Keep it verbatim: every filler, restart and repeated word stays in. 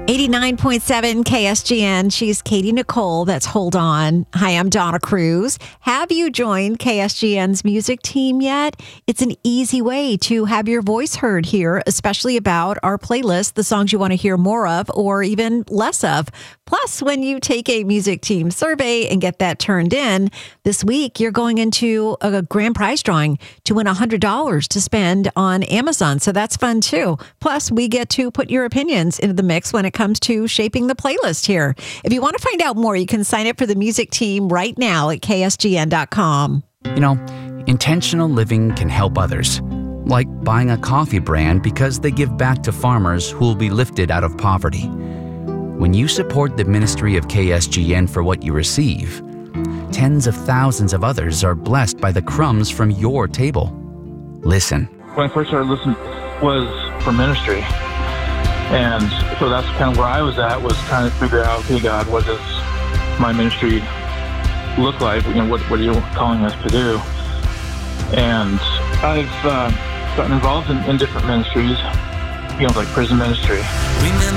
eighty-nine point seven K S G N. She's Katie Nicole. That's Hold On. Hi, I'm Donna Cruz. Have you joined K S G N's music team yet? It's an easy way to have your voice heard here, especially about our playlist, the songs you want to hear more of or even less of. Plus, when you take a music team survey and get that turned in, this week you're going into a grand prize drawing to win one hundred dollars to spend on Amazon. So that's fun too. Plus, we get to put your opinions into the mix when it comes to shaping the playlist here. If you want to find out more, you can sign up for the music team right now at K S G N dot com. You know, intentional living can help others, like buying a coffee brand because they give back to farmers who will be lifted out of poverty. When you support the ministry of K S G N for what you receive, tens of thousands of others are blessed by the crumbs from your table. Listen. When I first started listening was for ministry. And so that's kind of where I was at, was trying to figure out, okay, God, what does my ministry look like? You know, what, what are you calling us to do? And I've uh, gotten involved in, in different ministries, you know, like prison ministry.